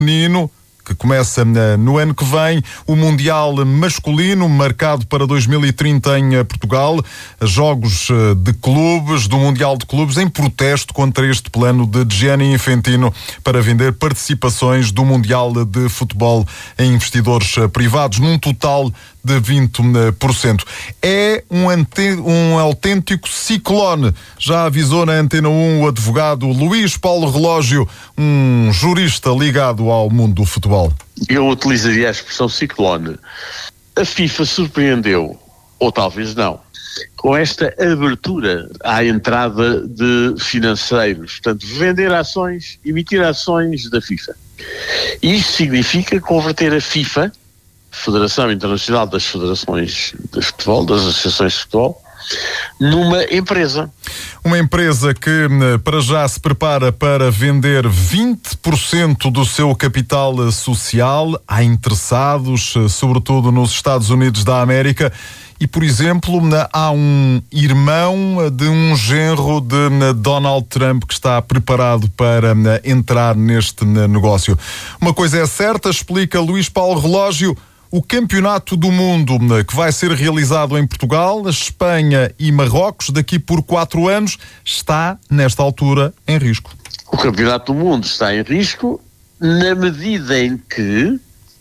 Feminino, que começa no ano que vem, o Mundial masculino, marcado para 2030 em Portugal, jogos de clubes, do Mundial de Clubes, em protesto contra este plano de Gianni Infantino para vender participações do Mundial de Futebol a investidores privados, num total de 20%. É um autêntico ciclone. Já avisou na Antena 1 o advogado Luís Paulo Relógio, um jurista ligado ao mundo do futebol. Eu utilizaria a expressão ciclone. A FIFA surpreendeu, ou talvez não, com esta abertura à entrada de financeiros. Portanto, vender ações, emitir ações da FIFA. Isto significa converter a FIFA, Federação Internacional das Federações de Futebol, das Associações de Futebol, numa empresa. Uma empresa que para já se prepara para vender 20% do seu capital social a interessados, sobretudo nos Estados Unidos da América. E, por exemplo, há um irmão de um genro de Donald Trump que está preparado para entrar neste negócio. Uma coisa é certa, explica Luís Paulo Relógio: o Campeonato do Mundo, que vai ser realizado em Portugal, Espanha e Marrocos daqui por 4 anos, está, nesta altura, em risco. O Campeonato do Mundo está em risco na medida em que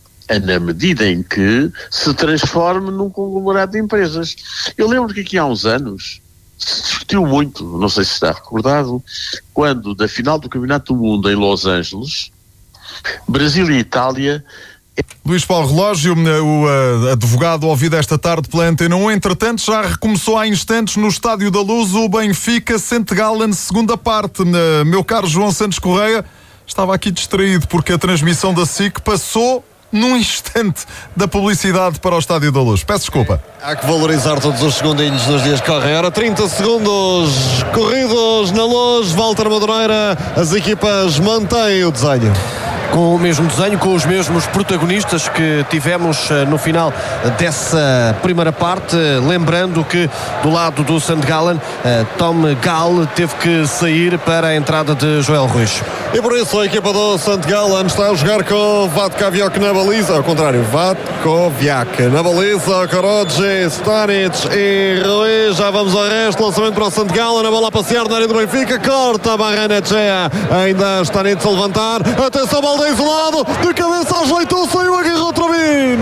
se transforme num conglomerado de empresas. Eu lembro que aqui há uns anos se discutiu muito, não sei se está recordado, quando da final do Campeonato do Mundo em Los Angeles, Brasil e Itália. Luís Paulo Relógio, o advogado ouvido esta tarde pela Antena 1, entretanto já recomeçou há instantes no Estádio da Luz o Benfica St. Gallen, segunda parte. Meu caro João Santos Correia, estava aqui distraído porque a transmissão da SIC passou num instante da publicidade para o Estádio da Luz. Peço desculpa. Há que valorizar todos os segundinhos nos dias que correm. Ora, 30 segundos corridos na Luz. Walter Madureira, as equipas mantêm o desenho. Com o mesmo desenho, com os mesmos protagonistas que tivemos no final dessa primeira parte, lembrando que do lado do St. Gallen, Tom Gall teve que sair para a entrada de Joel Ruiz. E por isso a equipa do St. Gallen está a jogar com Vatkoviak na baliza, ao contrário, Vatkoviak na baliza, Karodji, Stanic e Ruiz. Já vamos ao resto, lançamento para o St. Gallen, a bola a passear na área do Benfica, corta a Barrenechea, ainda Stanic a levantar, atenção, bola isolado, de cabeça ajeitou, saiu, agarrou Trubin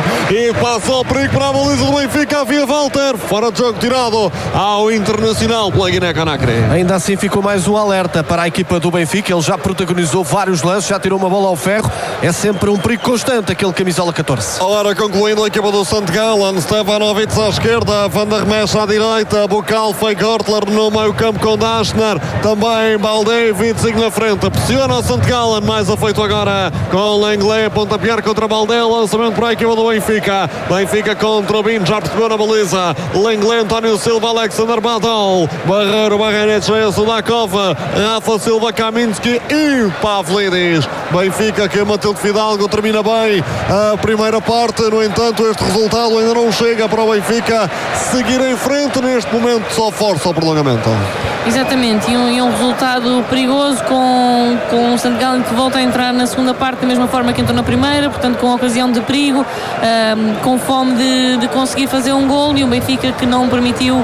e passa o perigo para a baliza do Benfica, havia Walter, fora de jogo, tirado ao Internacional pela Guiné-Conakry. Ainda assim ficou mais um alerta para a equipa do Benfica. Ele já protagonizou vários lances, já tirou uma bola ao ferro, é sempre um perigo constante aquele camisola 14. Ora, concluindo a equipa do St. Gallen, Stefanovic à esquerda, Van der Mesch à direita, Bucal, Feigortler no meio campo com Dashner, também Balde, Witzig na frente, pressiona o St. Gallen, mais afeito agora com Lenglet, pontapear contra Balde, lançamento para a equipa do Benfica, Benfica contra o Bin, já percebeu na baliza, Lenglet, António Silva, Alexander Badal, Barreiro, Barrenechea, Sudakov, Rafa Silva, Kaminski e Pavlidis. Benfica que Matilde Fidalgo termina bem a primeira parte, no entanto este resultado ainda não chega para o Benfica seguir em frente, neste momento só força o prolongamento. Exatamente, e um resultado perigoso com o St. Gallen que volta a entrar na segunda parte da mesma forma que entrou na primeira, portanto com ocasião de perigo, com fome de conseguir fazer um gol, e o Benfica que não permitiu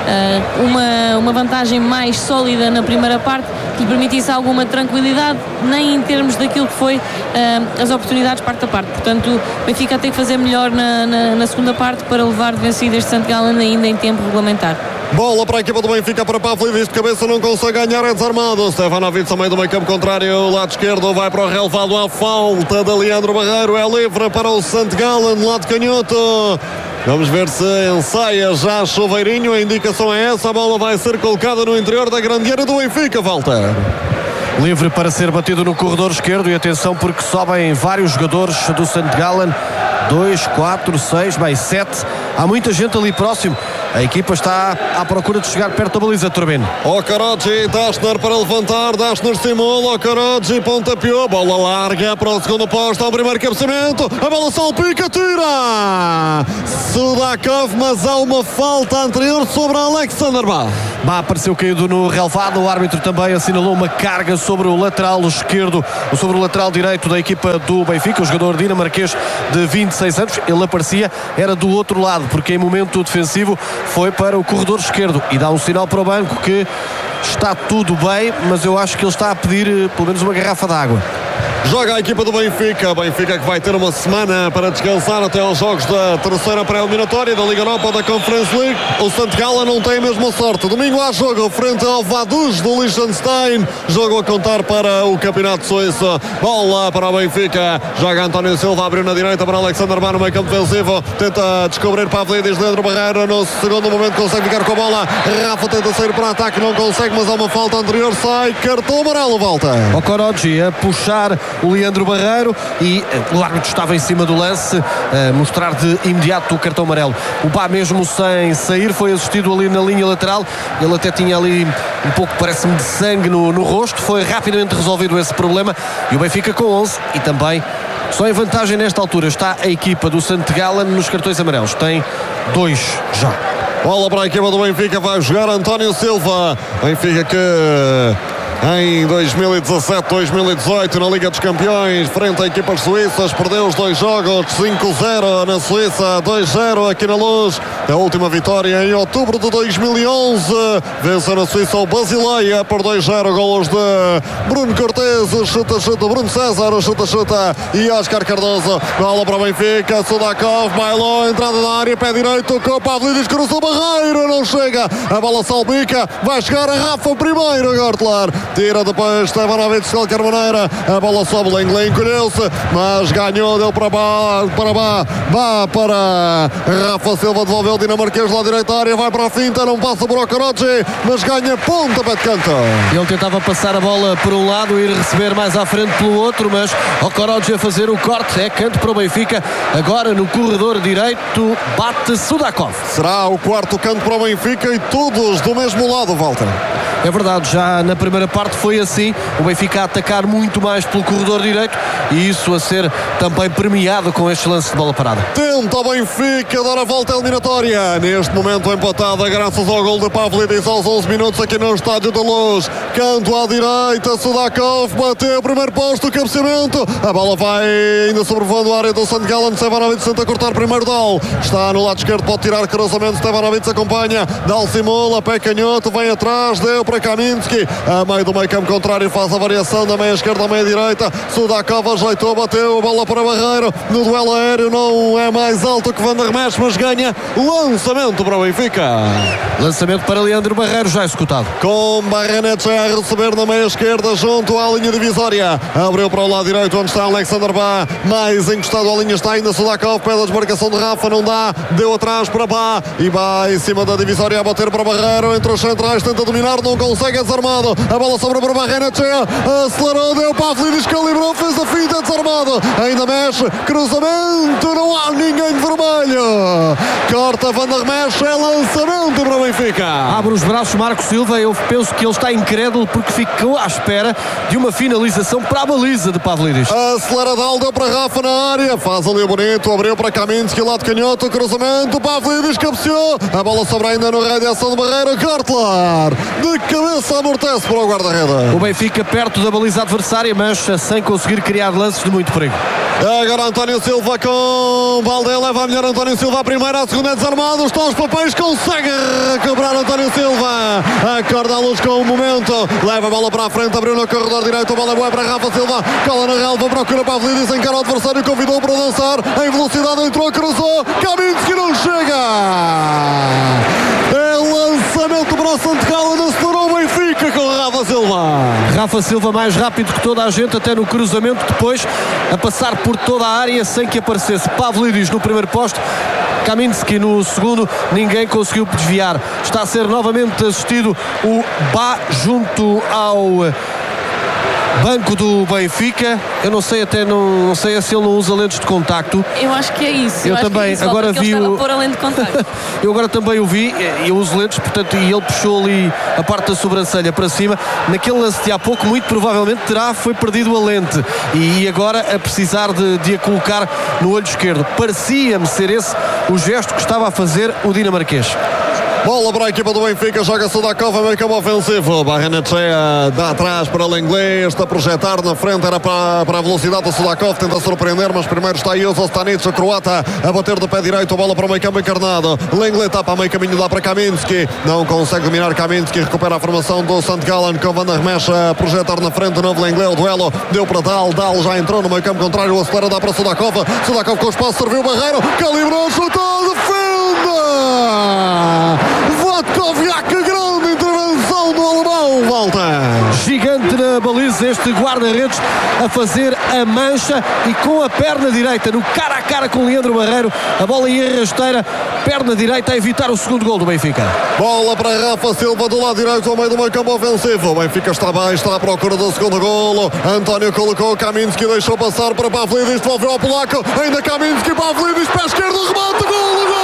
uma vantagem mais sólida na primeira parte, que lhe permitisse alguma tranquilidade, nem em termos daquilo que foi as oportunidades parte a parte. Portanto, o Benfica tem que fazer melhor na segunda parte para levar de vencido este St. Gallen ainda em tempo regulamentar. Bola para a equipa do Benfica, para Pavlidis, de cabeça não consegue ganhar, é desarmado. Stefanovic ao meio do meio campo contrário, lado esquerdo, vai para o relevado, à falta de Leandro Barreiro, é livre para o St. Gallen, lado canhoto. Vamos ver se ensaia já Chuveirinho, a indicação é essa, a bola vai ser colocada no interior da grande área do Benfica, Walter. Livre para ser batido no corredor esquerdo, e atenção porque sobem vários jogadores do St. Gallen, 2, 4, 6, bem 7, há muita gente ali próximo. A equipa está à procura de chegar perto da baliza, Turbino. Karodji, Dashner para levantar, Dashner simula, Karodji pontapeou, bola larga para o segundo posto, ao primeiro cabeceamento, a bola salpica, tira Sudakov, mas há uma falta anterior sobre Alexander Ball. Bá apareceu caído no relvado. O árbitro também assinalou uma carga sobre o lateral esquerdo, sobre o lateral direito da equipa do Benfica, o jogador dinamarquês de 26 anos. Ele aparecia, era do outro lado, porque em momento defensivo foi para o corredor esquerdo e dá um sinal para o banco que está tudo bem, mas eu acho que ele está a pedir pelo menos uma garrafa de água. Joga a equipa do Benfica. Benfica que vai ter uma semana para descansar até aos jogos da terceira pré-eliminatória da Liga Europa da Conference League. O St. Gallen não tem a mesma sorte. Domingo há jogo frente ao Vaduz do Liechtenstein. Jogo a contar para o Campeonato Suíço. Bola para o Benfica. Joga António Silva, abriu na direita para Alexander Bá no meio campo defensivo. Tenta descobrir Pavlidis. Leandro Barreiro no segundo momento consegue ficar com a bola. Rafa tenta sair para o ataque, não consegue, mas há uma falta anterior. Sai, cartão amarelo, volta. O Okoroji a puxar o Leandro Barreiro e o árbitro estava em cima do lance, a mostrar de imediato o cartão amarelo. O Bá, mesmo sem sair, foi assistido ali na linha lateral. Ele até tinha ali um pouco, parece-me, de sangue no rosto. Foi rapidamente resolvido esse problema e o Benfica com 11 e também só em vantagem nesta altura está a equipa do St. Gallen nos cartões amarelos. Tem 2 já. Bola para a equipa do Benfica, vai jogar António Silva. Benfica que em 2017-2018 na Liga dos Campeões frente a equipas suíças perdeu os 2 jogos, 5-0 na Suíça, 2-0 aqui na Luz. A última vitória em outubro de 2011, venceu na Suíça o Basileia por 2-0, golos de Bruno Cortes, chuta, Bruno César, chuta e Oscar Cardoso. Bola para o Benfica, Sudakov, bailou, entrada na área, pé direito, com Pavlidis, cruzou Barreiro, não chega, a bola salpica, vai chegar a Rafa primeiro, Gortler. Tira depois Stevanovic de qualquer maneira. A bola sobe, Lenglen encolheu-se, mas ganhou, deu para Bá para Rafa Silva, devolveu o dinamarquês lá direita da área, vai para a finta, não passa por Okoroji, mas ganha ponta pé de canto. Ele tentava passar a bola por um lado e ir receber mais à frente pelo outro, mas Okoroji a fazer o corte, é canto para o Benfica. Agora no corredor direito bate Sudakov. Será o quarto canto para o Benfica e todos do mesmo lado, Walter. É verdade, já na primeira parte foi assim, o Benfica a atacar muito mais pelo corredor direito e isso a ser também premiado com este lance de bola parada. Tenta o Benfica dar a volta eliminatória, neste momento empatada graças ao gol de Pavlidis aos 11 minutos aqui no Estádio da Luz. Canto à direita, Sudakov bateu o primeiro posto, o cabeceamento, a bola vai ainda sobrevoando a área do St. Gallen. Stevanovic tenta cortar primeiro Dal, está no lado esquerdo, pode tirar cruzamento, Stevanovic acompanha, Dal simula, pé canhoto, vem atrás, deu para Kaminski, a meio do meio campo contrário, faz a variação da meia esquerda à meia direita. Sudakov ajeitou, bateu a bola para Barreiro no duelo aéreo, não é mais alto que Van der Mesch, mas ganha lançamento para o Benfica. Lançamento para Leandro Barreiro, já executado, com Barrenetes a receber na meia esquerda junto à linha divisória, abriu para o lado direito onde está Alexander Bá, mais encostado à linha está ainda Sudakov, pede a desmarcação de Rafa, não dá, deu atrás para Bá e Bá em cima da divisória a bater para Barreiro, entre os centrais, tenta dominar, não consegue, é desarmado, a bola sobra para Barrenetes, acelerou, deu Pavlidis, calibrou, fez a finta, desarmado, ainda mexe, cruzamento, não há ninguém de vermelho, corta Van der Mesch, é lançamento para o Benfica. Abre os braços Marco Silva, eu penso que ele está incrédulo porque ficou à espera de uma finalização para a baliza de Pavlidis. Aceleradal, deu para Rafa na área, faz ali o bonito, abriu para Kaminski, lado canhoto, cruzamento, Pavlidis cabeceou, a bola sobra ainda no raio de ação de Barreiro, Gortler de cabeça amortece para o guarda-rede. O Benfica perto da baliza adversária, mas sem conseguir criar lances de muito perigo. Agora António Silva com Balde, leva a melhor António Silva a primeira, a segunda é desarmado, estão os papéis, consegue quebrar António Silva, acorda a luz com o momento, leva a bola para a frente, abriu no corredor direito, a bola é boa para Rafa Silva, cola na relva, procura Pavlidis, encara o adversário, convidou para dançar, em velocidade entrou, cruzou, Kaminski não chega, é lançamento para o St. Gallen, acelerou o Benfica com Rafa Silva. Rafa Silva mais rápido que toda a gente, até no cruzamento, depois a passar por toda a área sem que aparecesse Pavlidis no primeiro posto, Kaminski no segundo, ninguém conseguiu desviar. Está a ser novamente assistido o Bá junto ao banco do Benfica. Eu não sei, até não sei se ele não usa lentes de contacto. Eu acho que é isso. Eu também, é isso, agora vi o... pôr a lente de contacto. Eu agora também o vi, eu uso lentes, portanto, e ele puxou ali a parte da sobrancelha para cima. Naquele lance de há pouco, muito provavelmente foi perdido a lente e agora a precisar de a colocar no olho esquerdo. Parecia-me ser esse o gesto que estava a fazer o dinamarquês. Bola para a equipa do Benfica, joga Sudakov, meio campo ofensivo. Barrenetxea dá atrás para Lenglet, está a projetar na frente, era para a velocidade do Sudakov, tenta surpreender, mas primeiro está Jozo Stanic, a croata, a bater do pé direito, a bola para o meio campo encarnado. Lenglet tapa a meio caminho, dá para Kaminski, não consegue dominar Kaminski, recupera a formação do St. Gallen com Van der Mesch a projetar na frente, de novo Lenglet, o duelo deu para Dahl já entrou no meio campo contrário, acelera, dá para Sudakov com o espaço, serviu o Barreiro, calibrou, chutou, defende! Vatkoviak, grande intervenção do alemão, volta! Gigante na baliza, este guarda-redes a fazer a mancha e com a perna direita no cara a cara com Leandro Barreiro, a bola em rasteira, perna direita a evitar o segundo gol do Benfica. Bola para Rafa Silva do lado direito ao meio do meio campo ofensivo. O Benfica está bem, está à procura do segundo golo. António colocou, Kaminski deixou passar para Pavlidis, devolveu ao polaco, ainda Kaminski, Pavlidis, pé esquerdo, remate, golo!